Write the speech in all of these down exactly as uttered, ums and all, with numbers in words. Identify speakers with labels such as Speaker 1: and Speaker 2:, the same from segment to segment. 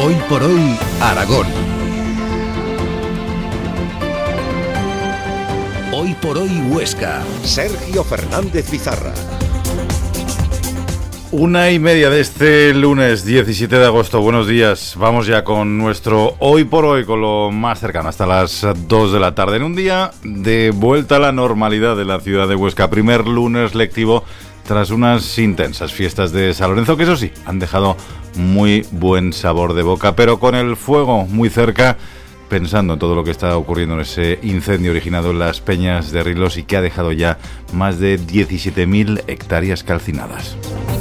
Speaker 1: Hoy por hoy, Aragón. Hoy por hoy, Huesca.
Speaker 2: Sergio Fernández Pizarra.
Speaker 3: Una y media de este lunes diecisiete de agosto. Buenos días. Vamos ya con nuestro Hoy por hoy, con lo más cercano, hasta las dos de la tarde. En un día de vuelta a la normalidad de la ciudad de Huesca. Primer lunes lectivo tras unas intensas fiestas de San Lorenzo, que eso sí, han dejado muy buen sabor de boca, pero con el fuego muy cerca, pensando en todo lo que está ocurriendo en ese incendio originado en las Peñas de Riglos y que ha dejado ya más de diecisiete mil hectáreas calcinadas.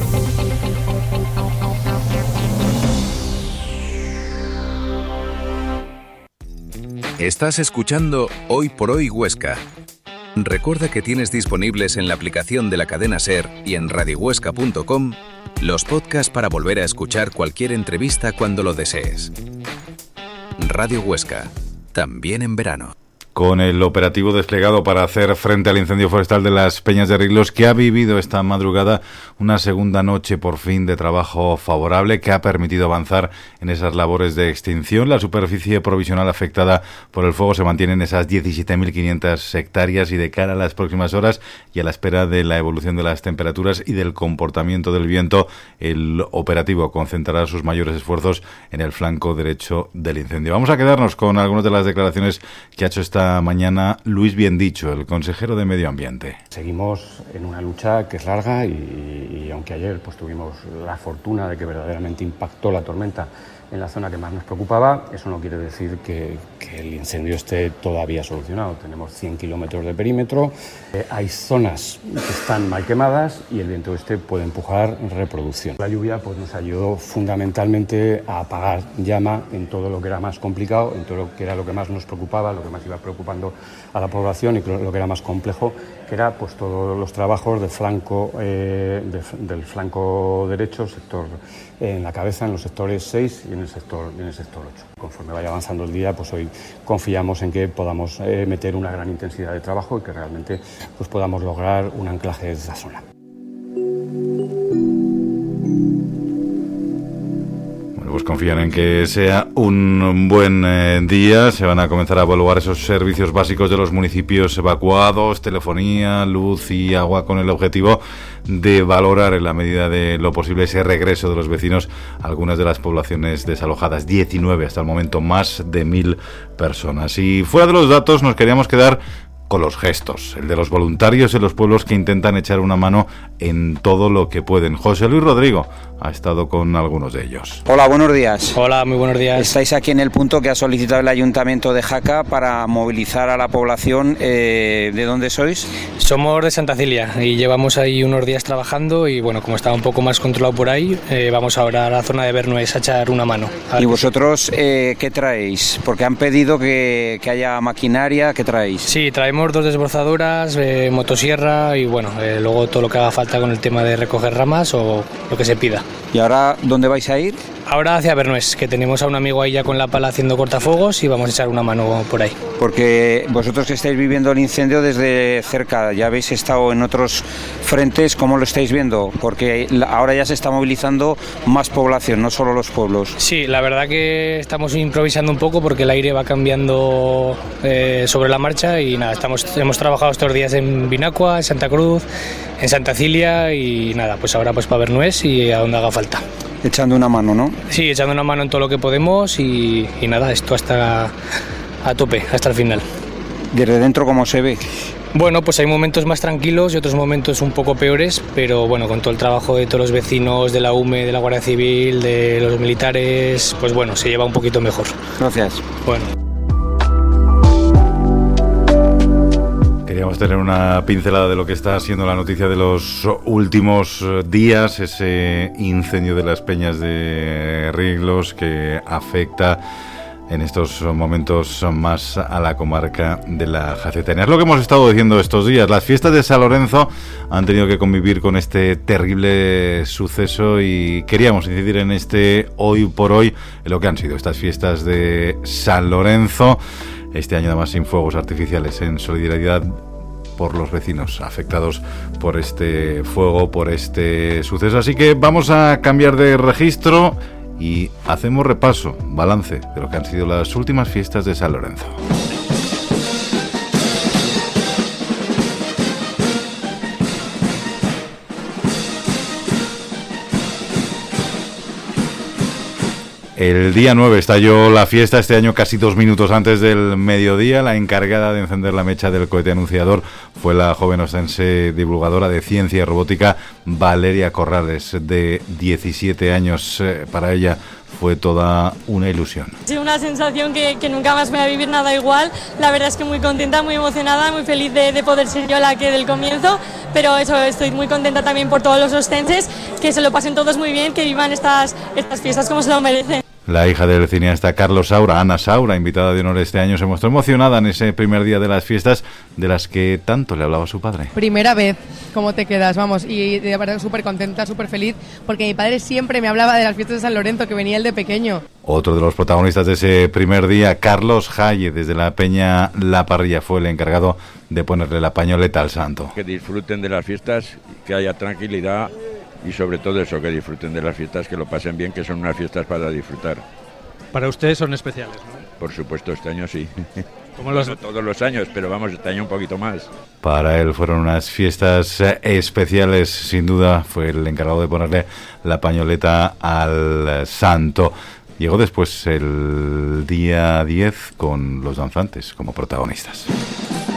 Speaker 1: Estás escuchando Hoy por hoy, Huesca. Recuerda que tienes disponibles en la aplicación de la cadena SER y en radio huesca punto com los podcasts para volver a escuchar cualquier entrevista cuando lo desees. Radio Huesca, también en verano.
Speaker 3: Con el operativo desplegado para hacer frente al incendio forestal de las Peñas de Riglos, que ha vivido esta madrugada una segunda noche por fin de trabajo favorable que ha permitido avanzar en esas labores de extinción. La superficie provisional afectada por el fuego se mantiene en esas diecisiete mil quinientas hectáreas y de cara a las próximas horas y a la espera de la evolución de las temperaturas y del comportamiento del viento, el operativo concentrará sus mayores esfuerzos en el flanco derecho del incendio. Vamos a quedarnos con algunas de las declaraciones que ha hecho esta mañana Luis Biendicho, el consejero de Medio Ambiente.
Speaker 4: Seguimos en una lucha que es larga y, y aunque ayer pues tuvimos la fortuna de que verdaderamente impactó la tormenta en la zona que más nos preocupaba, eso no quiere decir que, que el incendio esté todavía solucionado. Tenemos cien kilómetros de perímetro, eh, hay zonas que están mal quemadas y el viento este puede empujar reproducción. La lluvia pues, nos ayudó fundamentalmente a apagar llama en todo lo que era más complicado, en todo lo que era lo que más nos preocupaba, lo que más iba preocupando a la población y lo que era más complejo, que era pues todos los trabajos de flanco, eh, de, del flanco derecho, sector eh, en la cabeza, en los sectores seis y en el sector, en el sector ocho. Conforme vaya avanzando el día, pues hoy confiamos en que podamos eh, meter una gran intensidad de trabajo y que realmente pues, podamos lograr un anclaje de esa zona.
Speaker 3: Pues confían en que sea un buen eh, día. Se van a comenzar a evaluar esos servicios básicos de los municipios evacuados, telefonía, luz y agua, con el objetivo de valorar en la medida de lo posible ese regreso de los vecinos a algunas de las poblaciones desalojadas. diecinueve hasta el momento, más de mil personas. Y fuera de los datos nos queríamos quedar con los gestos, el de los voluntarios en los pueblos que intentan echar una mano en todo lo que pueden. José Luis Rodrigo ha estado con algunos de ellos.
Speaker 5: Hola, buenos días.
Speaker 6: Hola, muy buenos días.
Speaker 5: Estáis aquí en el punto que ha solicitado el Ayuntamiento de Jaca para movilizar a la población. Eh, ¿De dónde sois?
Speaker 6: Somos de Santa Cilia y llevamos ahí unos días trabajando y bueno, como estaba un poco más controlado por ahí, eh, vamos ahora a la zona de Bernués a echar una mano.
Speaker 5: ¿Y vosotros eh, qué traéis? Porque han pedido que, que haya maquinaria, ¿qué traéis?
Speaker 6: Sí, traemos dos desbrozadoras, eh, motosierra y bueno, eh, luego todo lo que haga falta con el tema de recoger ramas o lo que se pida.
Speaker 5: ¿Y ahora dónde vais a ir?
Speaker 6: Ahora hacia Bernués, que tenemos a un amigo ahí ya con la pala haciendo cortafuegos y vamos a echar una mano por ahí.
Speaker 5: Porque vosotros que estáis viviendo el incendio desde cerca, ya habéis estado en otros frentes, ¿cómo lo estáis viendo? Porque ahora ya se está movilizando más población, no solo los pueblos.
Speaker 6: Sí, la verdad que estamos improvisando un poco porque el aire va cambiando eh, sobre la marcha y nada, estamos, hemos trabajado estos días en Vinacua, en Santa Cruz, en Santa Cilia y nada, pues ahora pues para Bernués y a donde haga falta.
Speaker 5: Echando una mano, ¿no?
Speaker 6: Sí, echando una mano en todo lo que podemos y, y nada, esto hasta a tope, hasta el final.
Speaker 5: ¿Desde dentro cómo se ve?
Speaker 6: Bueno, pues hay momentos más tranquilos y otros momentos un poco peores, pero bueno, con todo el trabajo de todos los vecinos, de la U M E, de la Guardia Civil, de los militares, pues bueno, se lleva un poquito mejor.
Speaker 5: Gracias.
Speaker 6: Bueno.
Speaker 3: Queríamos tener una pincelada de lo que está siendo la noticia de los últimos días, ese incendio de las Peñas de Riglos que afecta en estos momentos más a la comarca de la Jacetania. Es lo que hemos estado diciendo estos días. Las fiestas de San Lorenzo han tenido que convivir con este terrible suceso y queríamos incidir en este hoy por hoy, en lo que han sido estas fiestas de San Lorenzo. Este año además sin fuegos artificiales, en solidaridad por los vecinos afectados por este fuego, por este suceso. Así que vamos a cambiar de registro y hacemos repaso, balance de lo que han sido las últimas fiestas de San Lorenzo. El día nueve estalló la fiesta, este año casi dos minutos antes del mediodía. La encargada de encender la mecha del cohete anunciador fue la joven ostense divulgadora de ciencia y robótica Valeria Corrales, de diecisiete años. Para ella fue toda una ilusión.
Speaker 7: Sí, una sensación que, que nunca más voy a vivir nada igual. La verdad es que muy contenta, muy emocionada, muy feliz de, de poder ser yo la que del comienzo, pero eso, estoy muy contenta también por todos los ostenses, que se lo pasen todos muy bien, que vivan estas, estas fiestas como se lo merecen.
Speaker 3: La hija del cineasta Carlos Saura, Ana Saura, invitada de honor este año, se mostró emocionada en ese primer día de las fiestas de las que tanto le hablaba su padre.
Speaker 8: Primera vez, ¿cómo te quedas? Vamos, y de verdad súper contenta, súper feliz, porque mi padre siempre me hablaba de las fiestas de San Lorenzo, que venía él de pequeño.
Speaker 3: Otro de los protagonistas de ese primer día, Carlos Jaye, desde la Peña La Parrilla, fue el encargado de ponerle la pañoleta al santo.
Speaker 9: Que disfruten de las fiestas, que haya tranquilidad y sobre todo eso, que disfruten de las fiestas, que lo pasen bien, que son unas fiestas para disfrutar.
Speaker 10: Para ustedes son especiales, ¿no?
Speaker 9: Por supuesto, este año sí.
Speaker 10: Como los...
Speaker 9: No todos los años, pero vamos, este año un poquito más.
Speaker 3: Para él fueron unas fiestas especiales, sin duda, fue el encargado de ponerle la pañoleta al santo. Llegó después el día diez con los danzantes como protagonistas.